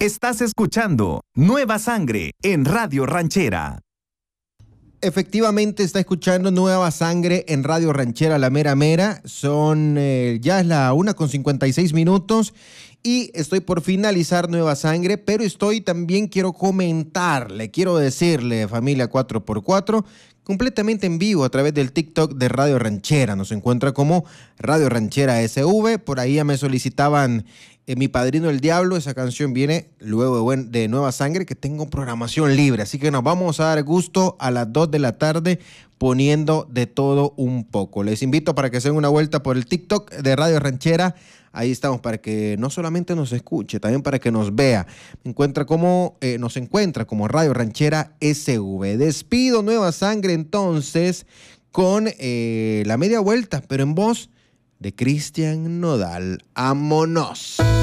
Estás escuchando Nueva Sangre en Radio Ranchera. Efectivamente está escuchando Nueva Sangre en Radio Ranchera, la mera mera. Ya es la 1:56 y estoy por finalizar Nueva Sangre, pero quiero comentarle, quiero decirle, familia 4x4, completamente en vivo a través del TikTok de Radio Ranchera. Nos encuentra como Radio Ranchera SV. Por ahí ya me solicitaban Mi Padrino el Diablo. Esa canción viene luego de Nueva Sangre, que tengo programación libre. Así que nos vamos a dar gusto a las 2 de la tarde poniendo de todo un poco. Les invito para que se den una vuelta por el TikTok de Radio Ranchera. Ahí estamos para que no solamente nos escuche, también para que nos vea. Nos encuentra como Radio Ranchera SV. Despido Nueva Sangre entonces con la media vuelta, pero en voz de Cristian Nodal. ¡Vámonos!